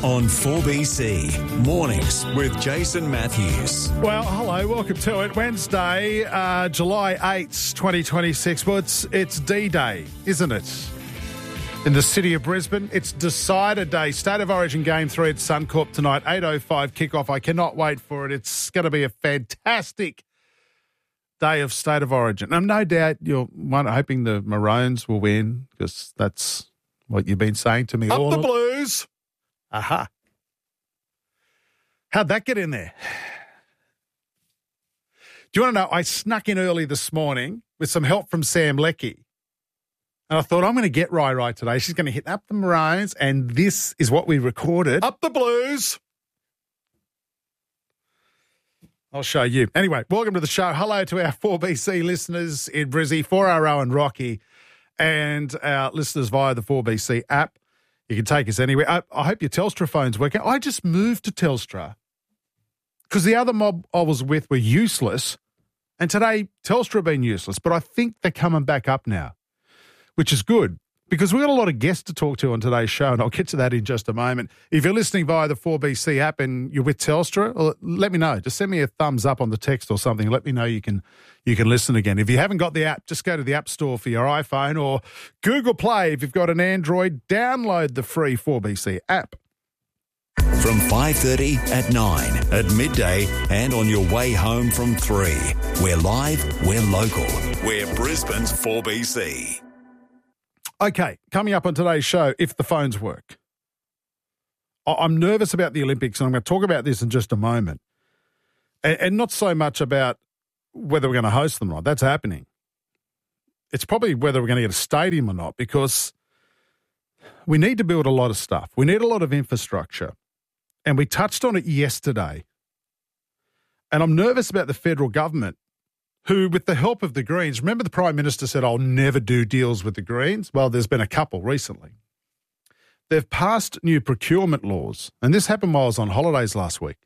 on 4BC. Mornings with Jason Matthews. Well, hello, welcome to it. Wednesday, July 8th, 2026. Well, it's D-Day, isn't it? In the city of Brisbane, it's Decider Day. State of Origin Game 3 at Suncorp tonight, 8:05 kickoff. I cannot wait for it. It's going to be a fantastic day of State of Origin. I'm no doubt you're hoping the Maroons will win because that's what you've been saying to me all. Up the Blues! Aha. How'd that get in there? Do you want to know, I snuck in early this morning with some help from Sam Leckie. And I thought, I'm going to get Rai today. She's going to hit up the Maroons, and this is what we recorded. Up the Blues! I'll show you. Anyway, welcome to the show. Hello to our 4BC listeners in Brizzy, 4RO and Rocky, and our listeners via the 4BC app. You can take us anywhere. I hope your Telstra phone's working. I just moved to Telstra because the other mob I was with were useless, and today Telstra have been useless, but I think they're coming back up now, which is good because we've got a lot of guests to talk to on today's show, and I'll get to that in just a moment. If you're listening via the 4BC app and you're with Telstra, let me know. Just send me a thumbs up on the text or something. Let me know you can listen again. If you haven't got the app, just go to the App Store for your iPhone or Google Play. If you've got an Android, download the free 4BC app. From 5:30 at 9, at midday and on your way home from 3. We're live, we're local, we're Brisbane's 4BC. Okay, coming up on today's show, if the phones work. I'm nervous about the Olympics, and I'm going to talk about this in just a moment. And not so much about whether we're going to host them or not. That's happening. It's probably whether we're going to get a stadium or not, because we need to build a lot of stuff. We need a lot of infrastructure. And we touched on it yesterday. And I'm nervous about the federal government, who, with the help of the Greens, remember the Prime Minister said, I'll never do deals with the Greens? Well, there's been a couple recently. They've passed new procurement laws, and this happened while I was on holidays last week.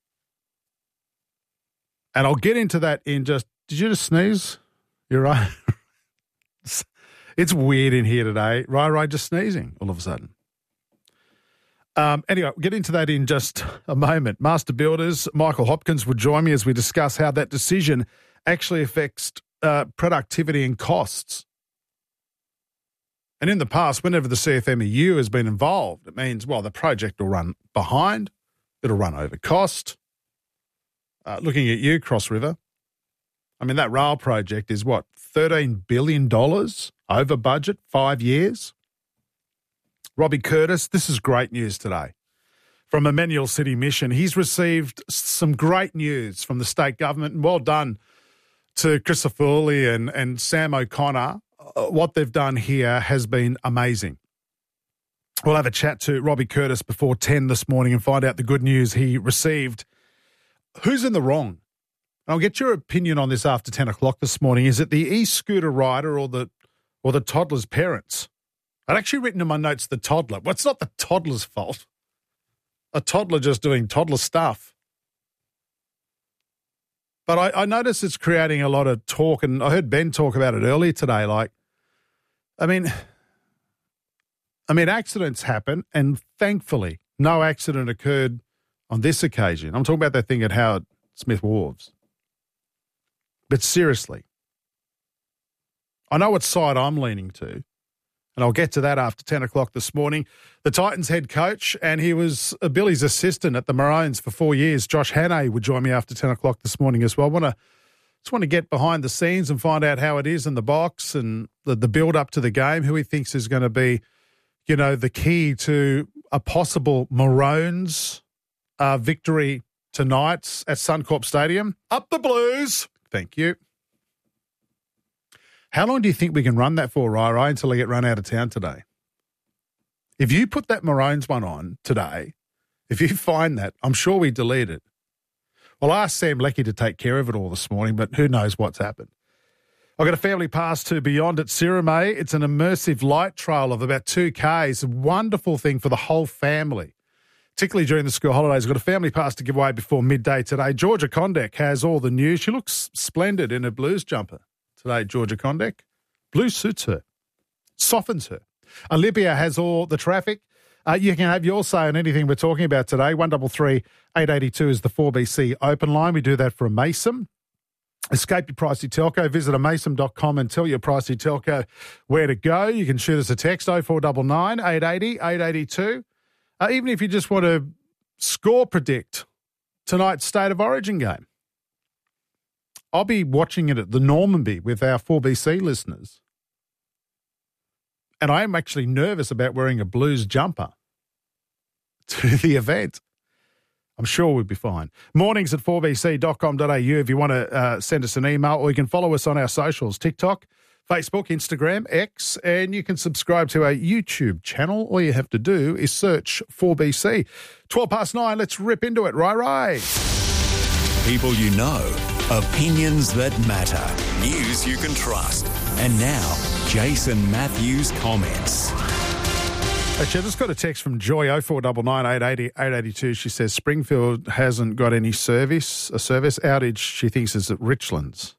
And I'll get into that in just, did you just sneeze? You're right. It's weird in here today. Rai just sneezing all of a sudden. Anyway, we'll get into that in just a moment. Master Builders, Michael Hopkins will join me as we discuss how that decision actually affects productivity and costs. And in the past, whenever the CFMEU has been involved, it means, well, the project will run behind, it'll run over cost. Looking at you, Cross River, I mean, that rail project is what, $13 billion over budget, 5 years? Robbie Curtis, this is great news today. From Emmanuel City Mission, he's received some great news from the state government, and well done to Chris Foley and Sam O'Connor. What they've done here has been amazing. We'll have a chat to Robbie Curtis before 10 this morning and find out the good news he received. Who's in the wrong? I'll get your opinion on this after 10 o'clock this morning. Is it the e-scooter rider or the toddler's parents? I'd actually written in my notes the toddler. Well, it's not the toddler's fault. A toddler just doing toddler stuff. But I notice it's creating a lot of talk, and I heard Ben talk about it earlier today. Like, I mean, accidents happen, and thankfully, no accident occurred on this occasion. I'm talking about that thing at Howard Smith Wharves. But seriously, I know what side I'm leaning to, and I'll get to that after 10 o'clock this morning. The Titans head coach, and he was Billy's assistant at the Maroons for 4 years, Josh Hannay, would join me after 10 o'clock this morning as well. I just want to get behind the scenes and find out how it is in the box and the build-up to the game, who he thinks is going to be, the key to a possible Maroons victory tonight at Suncorp Stadium. Up the Blues! Thank you. How long do you think we can run that for, Rai, until I get run out of town today? If you put that Maroons one on today, if you find that, I'm sure we delete it. Well, I asked Sam Leckie to take care of it all this morning, but who knows what's happened. I've got a family pass to Beyond at Sirame. It's an immersive light trail of about 2K. It's a wonderful thing for the whole family, particularly during the school holidays. I've got a family pass to give away before midday today. Georgia Condek has all the news. She looks splendid in a blues jumper today, Georgia Condek. Blue suits her, softens her. Olympia has all the traffic. You can have your say on anything we're talking about today. 133 882 is the 4BC open line. We do that for a Mason. Escape your pricey telco. Visit amason.com and tell your pricey telco where to go. You can shoot us a text 0499 880 882. Even if you just want to score predict tonight's State of Origin game. I'll be watching it at the Normanby with our 4BC listeners. And I am actually nervous about wearing a Blues jumper to the event. I'm sure we'll be fine. Mornings at 4bc.com.au if you want to send us an email, or you can follow us on our socials, TikTok, Facebook, Instagram, X, and you can subscribe to our YouTube channel. All you have to do is search 4BC. 9:12, let's rip into it. Right. People you know, opinions that matter, news you can trust. And now, Jason Matthews comments. Actually, I just got a text from Joy, 0499 880 882. She says Springfield hasn't got any service. A service outage, she thinks, is at Richlands.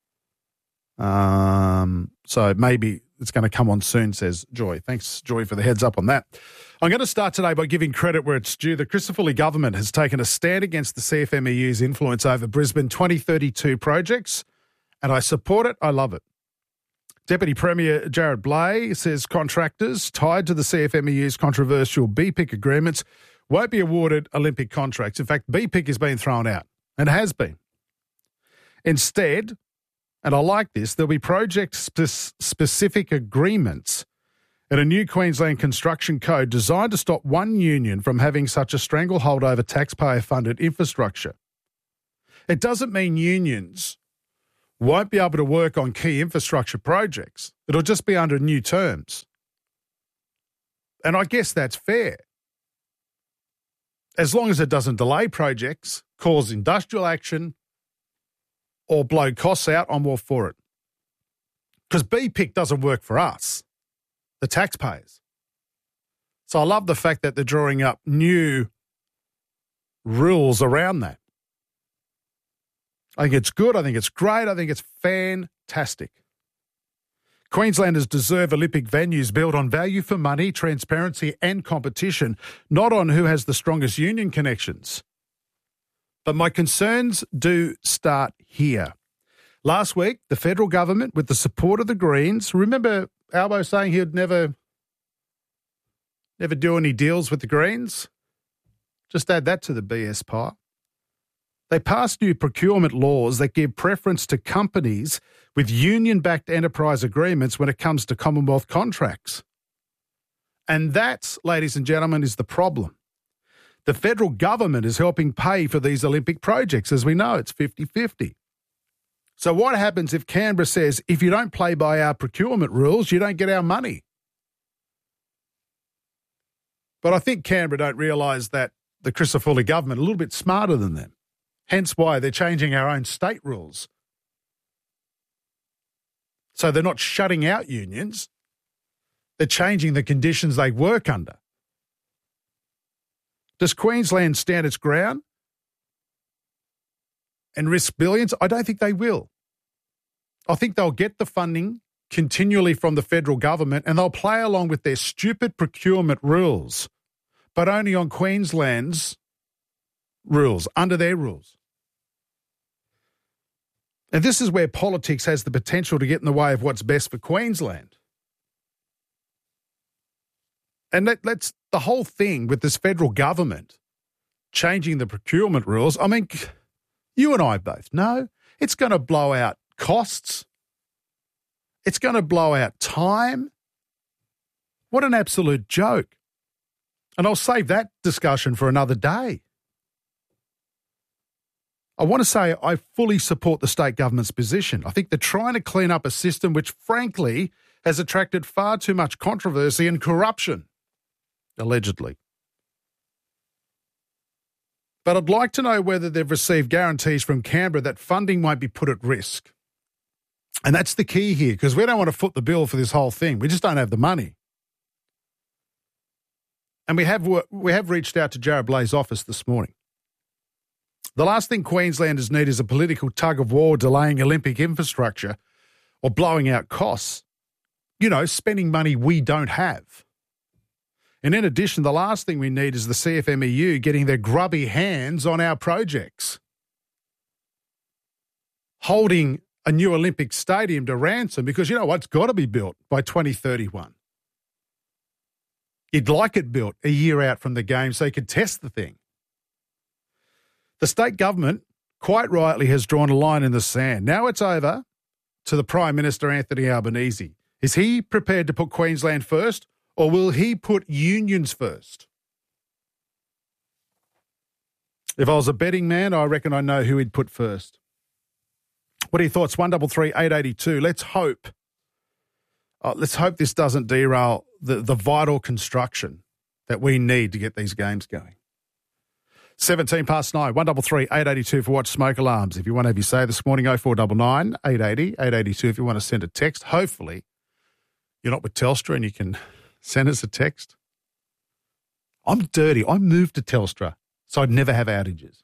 So maybe it's going to come on soon, says Joy. Thanks, Joy, for the heads up on that. I'm going to start today by giving credit where it's due. The Christopherly government has taken a stand against the CFMEU's influence over Brisbane 2032 projects, and I support it. I love it. Deputy Premier Jared Blay says contractors tied to the CFMEU's controversial BPIC agreements won't be awarded Olympic contracts. In fact, BPIC is being thrown out, and has been. Instead, and I like this, there'll be project-specific agreements and a new Queensland construction code designed to stop one union from having such a stranglehold over taxpayer-funded infrastructure. It doesn't mean unions won't be able to work on key infrastructure projects. It'll just be under new terms. And I guess that's fair. As long as it doesn't delay projects, cause industrial action, or blow costs out, I'm all for it. Because BPIC doesn't work for us, the taxpayers. So I love the fact that they're drawing up new rules around that. I think it's good. I think it's great. I think it's fantastic. Queenslanders deserve Olympic venues built on value for money, transparency and competition, not on who has the strongest union connections. But my concerns do start here. Last week, the federal government, with the support of the Greens, remember Albo saying he would never do any deals with the Greens? Just add that to the BS pile. They passed new procurement laws that give preference to companies with union-backed enterprise agreements when it comes to Commonwealth contracts. And that, ladies and gentlemen, is the problem. The federal government is helping pay for these Olympic projects. As we know, it's 50-50. So what happens if Canberra says, if you don't play by our procurement rules, you don't get our money? But I think Canberra don't realise that the Christopherly government are a little bit smarter than them. Hence why they're changing our own state rules. So they're not shutting out unions. They're changing the conditions they work under. Does Queensland stand its ground and risk billions? I don't think they will. I think they'll get the funding continually from the federal government and they'll play along with their stupid procurement rules, but only on Queensland's rules, under their rules. And this is where politics has the potential to get in the way of what's best for Queensland. And that's the whole thing with this federal government changing the procurement rules. I mean, you and I both know it's going to blow out costs. It's going to blow out time. What an absolute joke. And I'll save that discussion for another day. I want to say I fully support the state government's position. I think they're trying to clean up a system which, frankly, has attracted far too much controversy and corruption, allegedly. But I'd like to know whether they've received guarantees from Canberra that funding won't be put at risk. And that's the key here, because we don't want to foot the bill for this whole thing. We just don't have the money. And we have reached out to Jared Blay's office this morning. The last thing Queenslanders need is a political tug-of-war delaying Olympic infrastructure or blowing out costs. You know, spending money we don't have. And in addition, the last thing we need is the CFMEU getting their grubby hands on our projects. Holding a new Olympic stadium to ransom because, you know what, it's got to be built by 2031. You'd like it built a year out from the game so you could test the thing. The state government, quite rightly, has drawn a line in the sand. Now it's over to the Prime Minister, Anthony Albanese. Is he prepared to put Queensland first, or will he put unions first? If I was a betting man, I reckon I know who he'd put first. What are your thoughts? 133 882. Let's hope this doesn't derail the vital construction that we need to get these games going. 17 past 9, 133 882 for Watch Smoke Alarms. If you want to have your say this morning, 0499 880 882 if you want to send a text. Hopefully you're not with Telstra and you can send us a text. I'm dirty. I moved to Telstra, so I'd never have outages.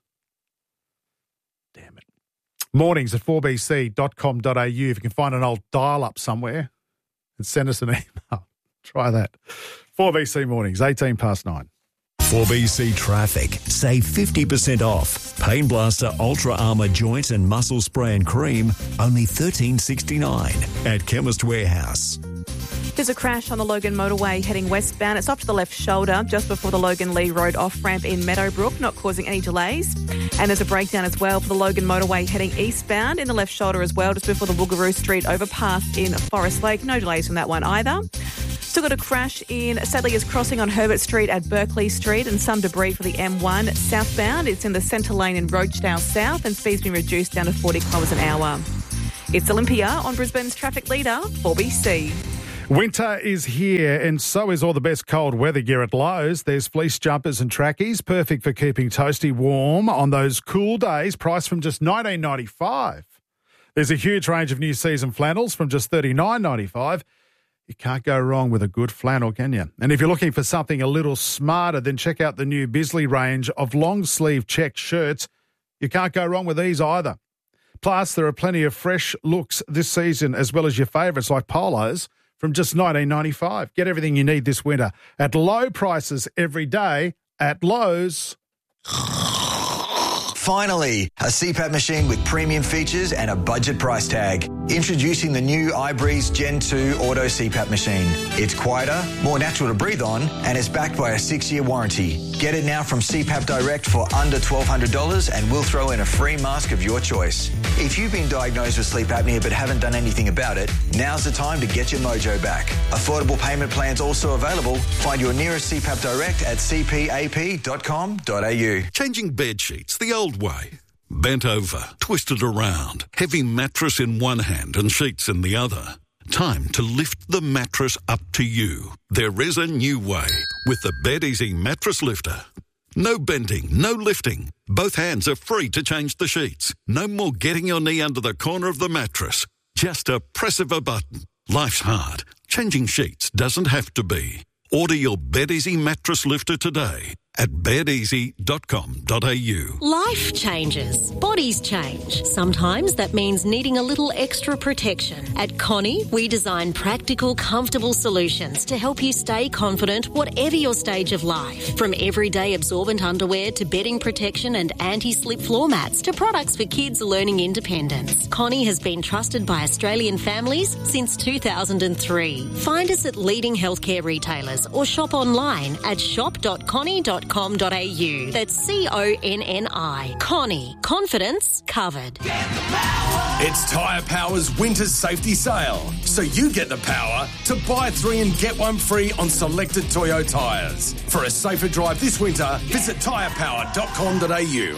Damn it. Mornings at 4bc.com.au. If you can find an old dial-up somewhere and send us an email. Try that. 4BC Mornings, 18 past 9. 4BC Traffic. Save 50% off. Pain Blaster Ultra Armour Joint and Muscle Spray and Cream, only $13.69 at Chemist Warehouse. There's a crash on the Logan motorway heading westbound. It's off to the left shoulder just before the Logan Lee Road off-ramp in Meadowbrook, not causing any delays. And there's a breakdown as well for the Logan motorway heading eastbound in the left shoulder as well, just before the Woogaroo Street overpass in Forest Lake. No delays from that one either. Still got a crash in Sadley's Crossing on Herbert Street at Berkeley Street and some debris for the M1 southbound. It's in the centre lane in Rochedale South and speed's been reduced down to 40 kilometres an hour. It's Olympia on Brisbane's traffic leader, 4BC. Winter is here and so is all the best cold weather gear at Lowe's. There's fleece jumpers and trackies, perfect for keeping toasty warm on those cool days, priced from just $19.95. There's a huge range of new season flannels from just $39.95. You can't go wrong with a good flannel, can you? And if you're looking for something a little smarter, then check out the new Bisley range of long-sleeve check shirts. You can't go wrong with these either. Plus, there are plenty of fresh looks this season, as well as your favourites like polos from just $19.95. Get everything you need this winter at low prices every day at Lowe's. Finally, a CPAP machine with premium features and a budget price tag. Introducing the new iBreeze Gen 2 Auto CPAP machine. It's quieter, more natural to breathe on, and it's backed by a 6-year warranty. Get it now from CPAP Direct for under $1,200 and we'll throw in a free mask of your choice. If you've been diagnosed with sleep apnea but haven't done anything about it, now's the time to get your mojo back. Affordable payment plans also available. Find your nearest CPAP Direct at cpap.com.au. Changing bed sheets the old way. Bent over, twisted around, heavy mattress in one hand and sheets in the other. Time to lift the mattress up to you. There is a new way with the Bed Easy Mattress Lifter. No bending, no lifting. Both hands are free to change the sheets. No more getting your knee under the corner of the mattress. Just a press of a button. Life's hard. Changing sheets doesn't have to be. Order your Bed Easy Mattress Lifter today at bedeasy.com.au. Life changes. Bodies change. Sometimes that means needing a little extra protection. At Connie, we design practical, comfortable solutions to help you stay confident whatever your stage of life. From everyday absorbent underwear to bedding protection and anti-slip floor mats to products for kids learning independence. Connie has been trusted by Australian families since 2003. Find us at leading healthcare retailers or shop online at shop.connie.com.au. That's CONNI. Connie. Confidence covered. It's Tyre Power's Winter Safety Sale, so you get the power to buy 3 and get 1 free on selected Toyo tyres. For a safer drive this winter, visit tyrepower.com.au.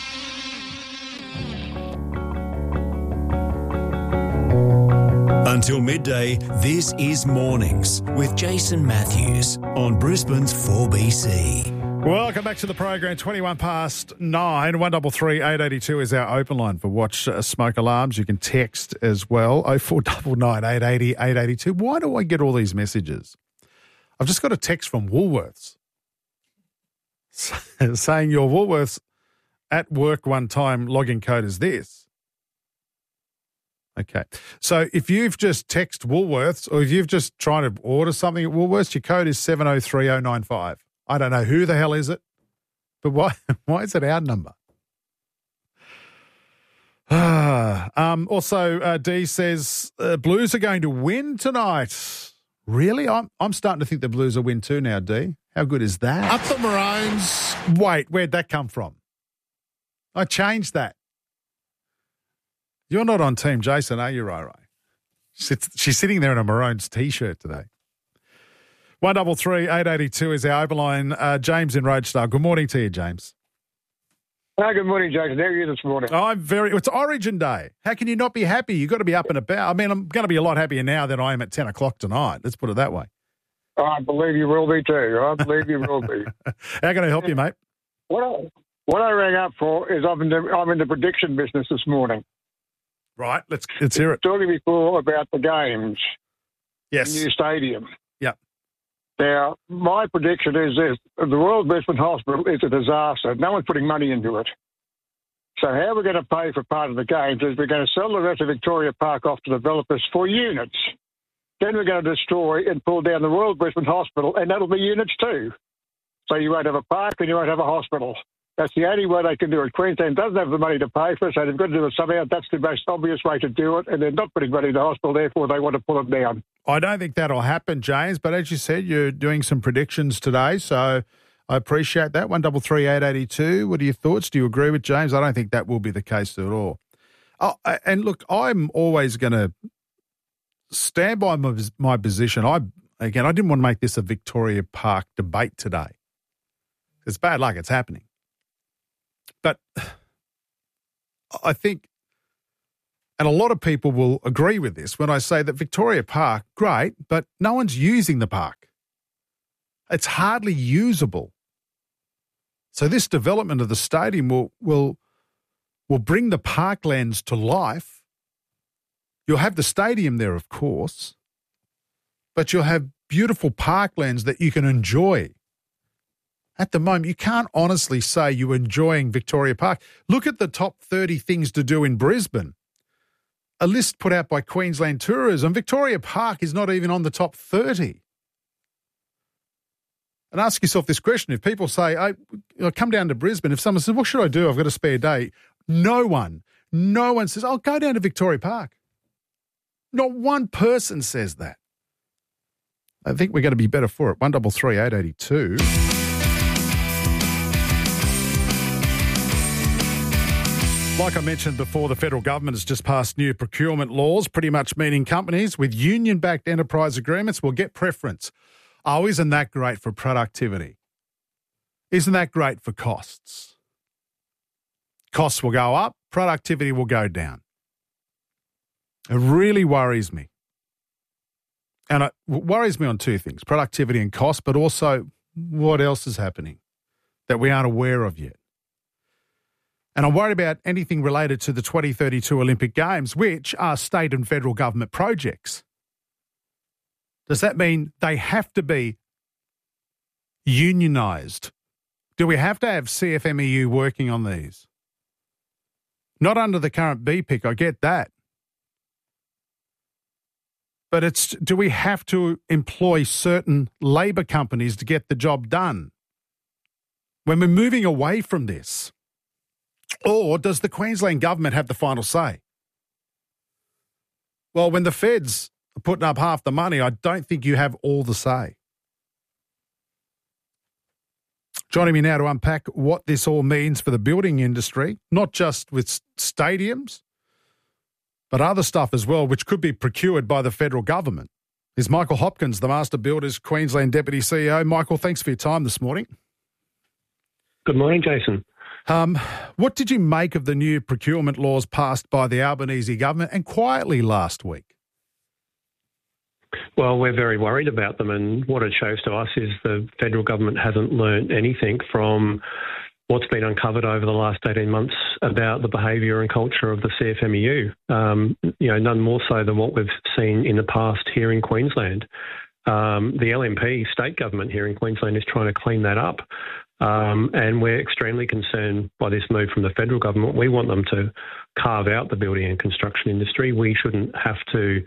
Until midday, this is Mornings with Jason Matthews on Brisbane's 4BC. Welcome back to the program. 21 past 9, 133 882 is our open line for Watch Smoke Alarms. You can text as well, 0499 880 882. Why do I get all these messages? I've just got a text from Woolworths saying your Woolworths at work one time login code is this. Okay. So if you've just texted Woolworths or if you've just tried to order something at Woolworths, your code is 703095. I don't know who the hell is it, but why is it our number? Also, Dee says Blues are going to win tonight. Really? I'm starting to think the Blues will win too now, Dee. How good is that? Up the Maroons. Wait, where'd that come from? I changed that. You're not on Team Jason, are you, Rai? She's sitting there in a Maroons T-shirt today. 133 882 is our overline. James in Roadstar. Good morning to you, James. Good morning, Jason. How are you this morning? It's Origin Day. How can you not be happy? You've got to be up and about. I mean, I'm going to be a lot happier now than I am at 10 o'clock tonight. Let's put it that way. I believe you will be too. I believe you will be. How can I help you, mate? What I rang up for is I'm in the prediction business this morning. Right, let's hear it. Talking before about the games. Yes. The new stadium. Yep. Now, my prediction is this. The Royal Brisbane Hospital is a disaster. No one's putting money into it. So how we're going to pay for part of the games is we're going to sell the rest of Victoria Park off to developers for units. Then we're going to destroy and pull down the Royal Brisbane Hospital, and that'll be units too. So you won't have a park and you won't have a hospital. That's the only way they can do it. Queensland doesn't have the money to pay for it, so they've got to do it somehow. That's the most obvious way to do it, and they're not putting money in the hospital, therefore they want to pull it down. I don't think that'll happen, James, but as you said, you're doing some predictions today, so I appreciate that. 133 882. What are your thoughts? Do you agree with James? I don't think that will be the case at all. Oh, and look, I'm always going to stand by my position. I didn't want to make this a Victoria Park debate today. It's bad luck it's happening. But I think, and a lot of people will agree with this when I say that Victoria Park, great, but no one's using the park. It's hardly usable. So this development of the stadium will bring the parklands to life. You'll have the stadium there, of course, but you'll have beautiful parklands that you can enjoy. At the moment, you can't honestly say you're enjoying Victoria Park. Look at the top 30 things to do in Brisbane. A list put out by Queensland Tourism. Victoria Park is not even on the top 30. And ask yourself this question. If people say, I come down to Brisbane, if someone says, what should I do? I've got a spare day. No one says, I'll go down to Victoria Park. Not one person says that. I think we're going to be better for it. 133 882. Like I mentioned before, the federal government has just passed new procurement laws, pretty much meaning companies with union-backed enterprise agreements will get preference. Oh, isn't that great for productivity? Isn't that great for costs? Costs will go up, productivity will go down. It really worries me. And it worries me on two things, productivity and cost, but also what else is happening that we aren't aware of yet. And I'm worried about anything related to the 2032 Olympic Games, which are state and federal government projects. Does that mean they have to be unionised? Do we have to have CFMEU working on these? Not under the current BPIC, I get that. But do we have to employ certain labour companies to get the job done? When we're moving away from this, or does the Queensland government have the final say? Well, when the feds are putting up half the money, I don't think you have all the say. Joining me now to unpack what this all means for the building industry, not just with stadiums, but other stuff as well, which could be procured by the federal government, is Michael Hopkins, the Master Builders Queensland Deputy CEO. Michael, thanks for your time this morning. Good morning, Jason. What did you make of the new procurement laws passed by the Albanese government and quietly last week? Well, we're very worried about them, and what it shows to us is the federal government hasn't learned anything from what's been uncovered over the last 18 months about the behaviour and culture of the CFMEU. None more so than what we've seen in the past here in Queensland. The LNP state government here in Queensland is trying to clean that up. And we're extremely concerned by this move from the federal government. We want them to carve out the building and construction industry. We shouldn't have to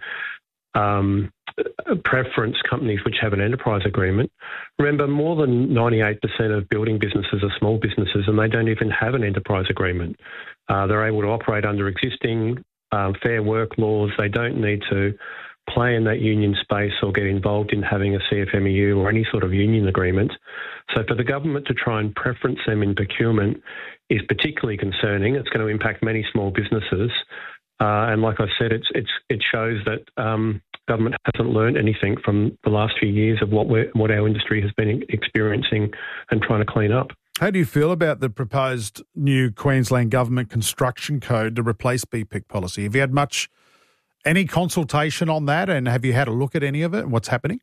preference companies which have an enterprise agreement. Remember, more than 98% of building businesses are small businesses and they don't even have an enterprise agreement. They're able to operate under existing fair work laws. They don't need to play in that union space or get involved in having a CFMEU or any sort of union agreement. So for the government to try and preference them in procurement is particularly concerning. It's going to impact many small businesses. And like I said, it shows that government hasn't learned anything from the last few years of what our industry has been experiencing and trying to clean up. How do you feel about the proposed new Queensland Government construction code to replace BPIC policy? Have you had any consultation on that, and have you had a look at any of it and what's happening?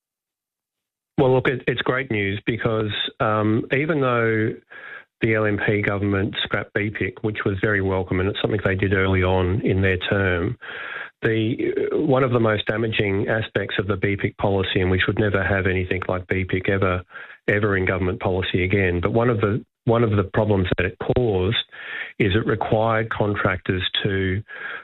Well, look, it's great news because even though the LNP government scrapped BPIC, which was very welcome, and it's something they did early on in their term, one of the most damaging aspects of the BPIC policy, and we should never have anything like BPIC ever in government policy again, but one of the problems that it caused is it required contractors to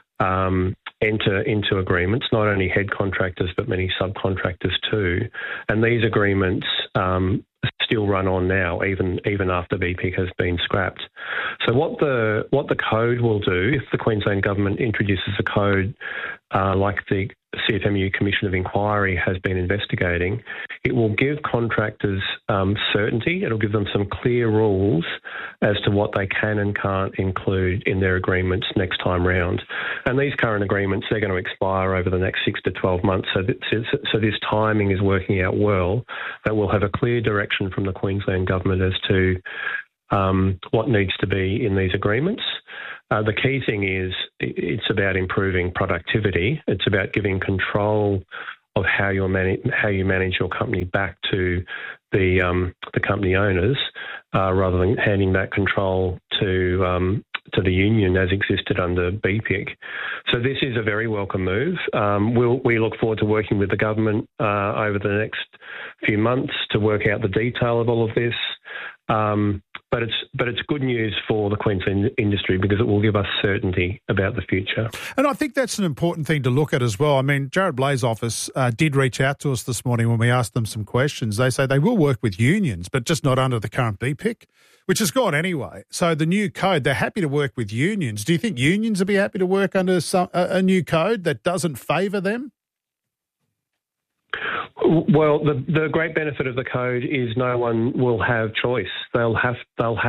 enter into agreements, not only head contractors but many subcontractors too. And these agreements still run on now, even after BPIC has been scrapped. So what the code will do, if the Queensland Government introduces a code like the CFMEU Commission of Inquiry has been investigating, it will give contractors certainty. It'll give them some clear rules as to what they can and can't include in their agreements next time round. And these current agreements, they're going to expire over the next 6 to 12 months. So this timing is working out well, that we'll have a clear direction from the Queensland Government as to what needs to be in these agreements. The key thing is it's about improving productivity. It's about giving control of how you manage your company back to the company owners, rather than handing that control to the union as existed under BPIC. So this is a very welcome move. We look forward to working with the government over the next few months to work out the detail of all of this. But it's good news for the Queensland industry because it will give us certainty about the future. And I think that's an important thing to look at as well. I mean, Jared Blai's office did reach out to us this morning when we asked them some questions. They say they will work with unions, but just not under the current BPIC, which has gone anyway. So the new code, they're happy to work with unions. Do you think unions will be happy to work under a new code that doesn't favour them? Well, the great benefit of the code is no one will have choice. They'll have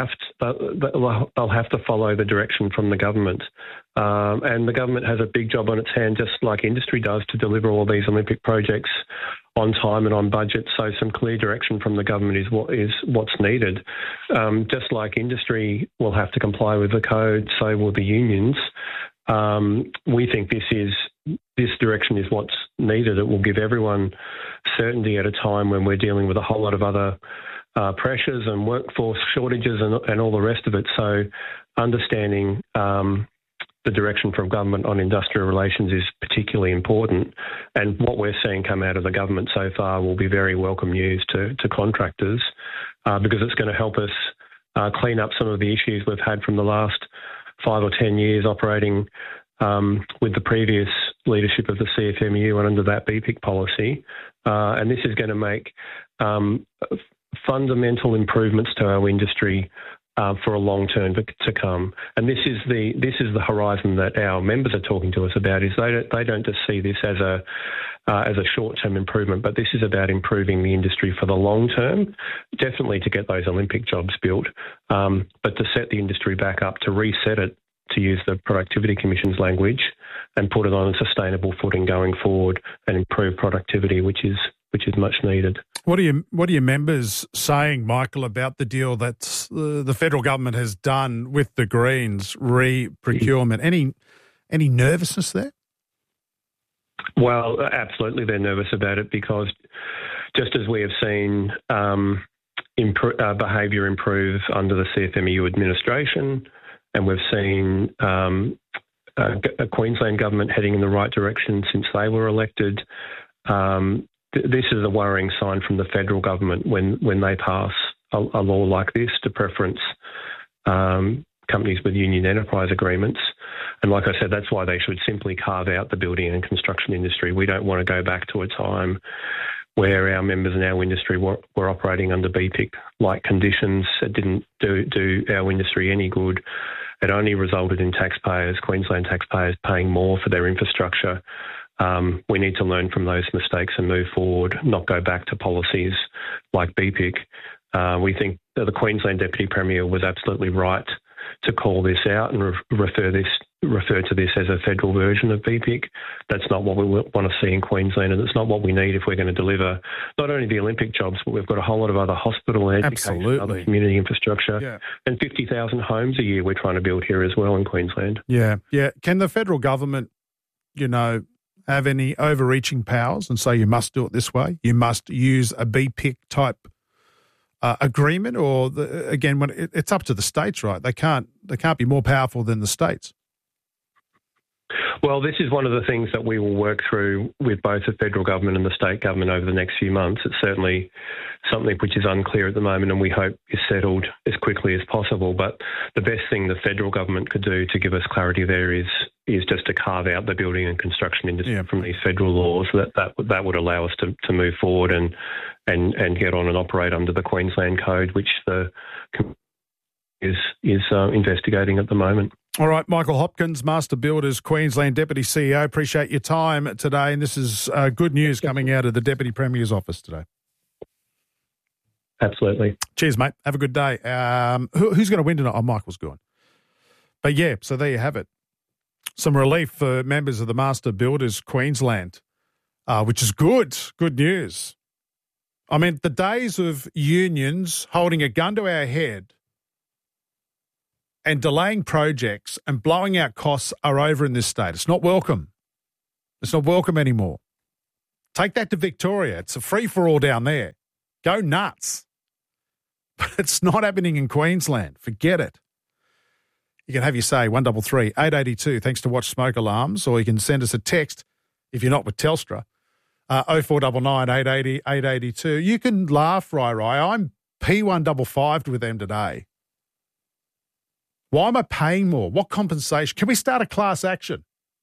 to follow the direction from the government, and the government has a big job on its hand, just like industry does, to deliver all these Olympic projects on time and on budget. So some clear direction from the government is what's needed. Just like industry will have to comply with the code, so will the unions. We think this direction is what's needed. It will give everyone certainty at a time when we're dealing with a whole lot of other pressures and workforce shortages and all the rest of it. So understanding the direction from government on industrial relations is particularly important. And what we're seeing come out of the government so far will be very welcome news to contractors because it's going to help us clean up some of the issues we've had from the last 5 or 10 years operating with the previous leadership of the CFMEU and under that BPIC policy. And this is going to make fundamental improvements to our industry for a long term to come. And this is the horizon that our members are talking to us about. Is they don't just see this as a short term improvement, but this is about improving the industry for the long term. Definitely to get those Olympic jobs built, but to set the industry back up, to reset it, to use the Productivity Commission's language, and put it on a sustainable footing going forward and improve productivity, which is much needed. What are your members saying, Michael, about the deal that the federal government has done with the Greens re-procurement? Any nervousness there? Well, absolutely, they're nervous about it because just as we have seen behaviour improve under the CFMEU administration, and we've seen a Queensland government heading in the right direction since they were elected, this is a worrying sign from the federal government when they pass a law like this to preference companies with union enterprise agreements. And like I said, that's why they should simply carve out the building and construction industry. We don't want to go back to a time where our members in our industry were operating under BPIC-like conditions. It didn't do our industry any good. It only resulted in Queensland taxpayers, paying more for their infrastructure. We need to learn from those mistakes and move forward, not go back to policies like BPIC. We think that the Queensland Deputy Premier was absolutely right to call this out and refer to this as a federal version of BPIC. That's not what we want to see in Queensland, and it's not what we need if we're going to deliver not only the Olympic jobs, but we've got a whole lot of other hospital and education, other community infrastructure, and 50,000 homes a year we're trying to build here as well in Queensland. Yeah. Can the federal government, have any overreaching powers and say you must do it this way? You must use a BPIC type agreement, or when it's up to the states, right? They can't be more powerful than the states. Well, this is one of the things that we will work through with both the federal government and the state government over the next few months. It's certainly something which is unclear at the moment and we hope is settled as quickly as possible. But the best thing the federal government could do to give us clarity there is just to carve out the building and construction industry from these federal laws. That would allow us to move forward and get on and operate under the Queensland Code, which the is investigating at the moment. All right, Michael Hopkins, Master Builders Queensland Deputy CEO. Appreciate your time today, and this is good news coming out of the Deputy Premier's office today. Absolutely. Cheers, mate. Have a good day. Who's going to win tonight? Oh, Michael's gone. But so there you have it. Some relief for members of the Master Builders Queensland, which is good. Good news. I mean, the days of unions holding a gun to our head and delaying projects and blowing out costs are over in this state. It's not welcome. It's not welcome anymore. Take that to Victoria. It's a free-for-all down there. Go nuts. But it's not happening in Queensland. Forget it. You can have your say, 133 882, thanks to Watch Smoke Alarms, or you can send us a text if you're not with Telstra, 0499 880 882. You can laugh, Rai. I'm P155 with them today. Why am I paying more? What compensation? Can we start a class action?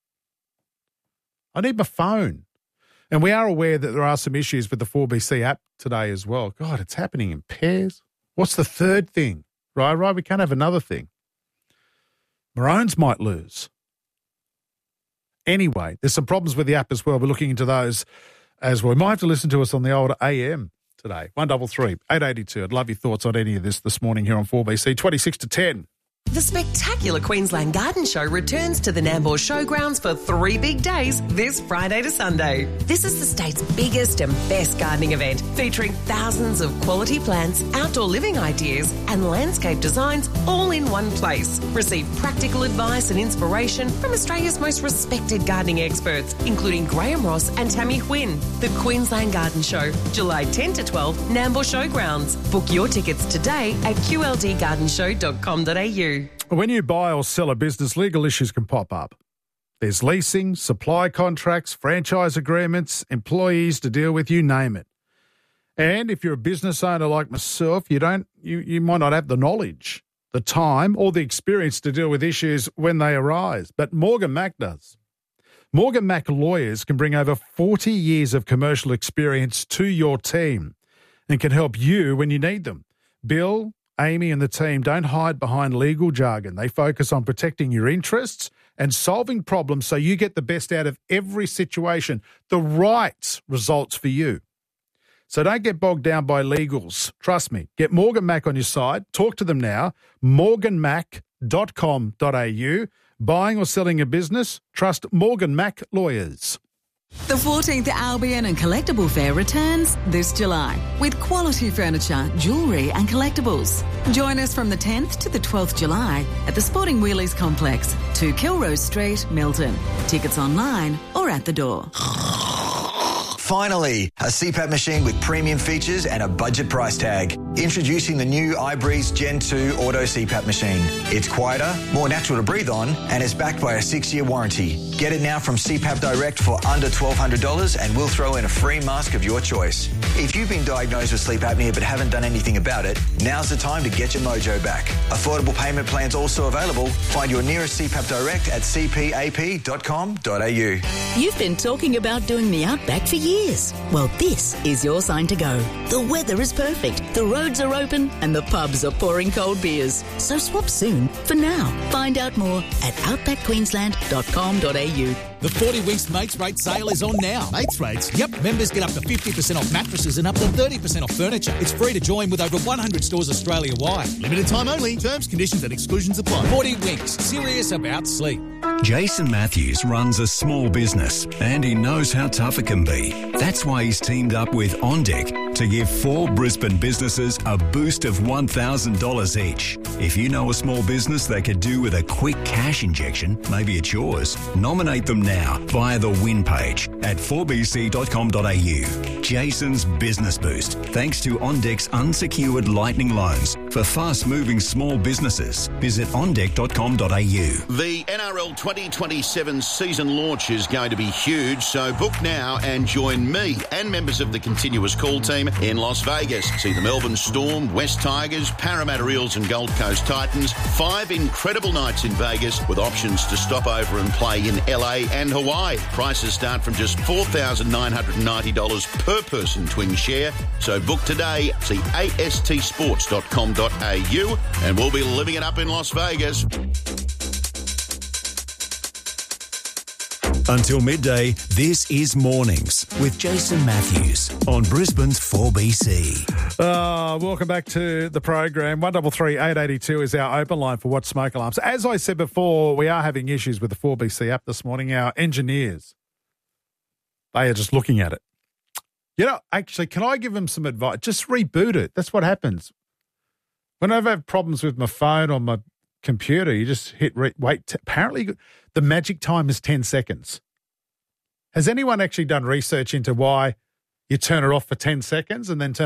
I need my phone. And we are aware that there are some issues with the 4BC app today as well. God, it's happening in pairs. What's the third thing? Right, we can't have another thing. Maroons might lose. Anyway, there's some problems with the app as well. We're looking into those as well. You might have to listen to us on the old AM today. 133 882. I'd love your thoughts on any of this morning here on 4BC. 26 to 10. The spectacular Queensland Garden Show returns to the Nambour Showgrounds for 3 big days this Friday to Sunday. This is the state's biggest and best gardening event, featuring thousands of quality plants, outdoor living ideas and landscape designs all in one place. Receive practical advice and inspiration from Australia's most respected gardening experts, including Graham Ross and Tammy Huynh. The Queensland Garden Show, July 10 to 12, Nambour Showgrounds. Book your tickets today at qldgardenshow.com.au. When you buy or sell a business, legal issues can pop up. There's leasing, supply contracts, franchise agreements, employees to deal with, you name it. And if you're a business owner like myself, you might not have the knowledge, the time, or the experience to deal with issues when they arise. But Morgan Mac does. Morgan Mac lawyers can bring over 40 years of commercial experience to your team and can help you when you need them. Bill, Amy and the team don't hide behind legal jargon. They focus on protecting your interests and solving problems so you get the best out of every situation, the right results for you. So don't get bogged down by legals. Trust me. Get Morgan Mac on your side. Talk to them now. morganmac.com.au. Buying or selling a business? Trust Morgan Mac Lawyers. The 14th Albion and Collectible Fair returns this July with quality furniture, jewellery and collectibles. Join us from the 10th to the 12th July at the Sporting Wheelies Complex, 2 Kilrose Street, Milton. Tickets online or at the door. Finally, a CPAP machine with premium features and a budget price tag. Introducing the new iBreeze Gen 2 Auto CPAP machine. It's quieter, more natural to breathe on, and is backed by a 6-year warranty. Get it now from CPAP Direct for under $1,200 and we'll throw in a free mask of your choice. If you've been diagnosed with sleep apnea but haven't done anything about it, now's the time to get your mojo back. Affordable payment plans also available. Find your nearest CPAP Direct at cpap.com.au. You've been talking about doing the Outback for years. Well, this is your sign to go. The weather is perfect, the roads are open, and the pubs are pouring cold beers. So swap soon. For now, find out more at outbackqueensland.com.au. The 40 Winks Mates Rate sale is on now. Mates Rates? Yep, members get up to 50% off mattresses and up to 30% off furniture. It's free to join with over 100 stores Australia-wide. Limited time only. Terms, conditions and exclusions apply. 40 Winks. Serious about sleep. Jason Matthews runs a small business and he knows how tough it can be. That's why he's teamed up with OnDeck to give 4 Brisbane businesses a boost of $1,000 each. If you know a small business that could do with a quick cash injection, maybe it's yours. Nominate them now via the win page at 4bc.com.au. Jason's Business Boost, thanks to OnDeck's unsecured lightning loans for fast-moving small businesses. Visit ondeck.com.au. The NRL 2027 season launch is going to be huge, so book now and join me and members of the continuous call team in Las Vegas. See the Melbourne Storm, West Tigers, Parramatta Eels and Gold Coast Titans. 5 incredible nights in Vegas with options to stop over and play in LA and Hawaii. Prices start from just $4,990 per person twin share. So book today. See astsports.com.au and we'll be living it up in Las Vegas. Until midday, this is Mornings with Jason Matthews on Brisbane's 4BC. Welcome back to the program. 133 882 is our open line for Watch Smoke Alarms. As I said before, we are having issues with the 4BC app this morning. Our engineers, they are just looking at it. You know, actually, can I give them some advice? Just reboot it. That's what happens. Whenever I have problems with my phone or my computer, you just hit wait. Apparently, the magic time is 10 seconds. Has anyone actually done research into why you turn it off for 10 seconds and then turn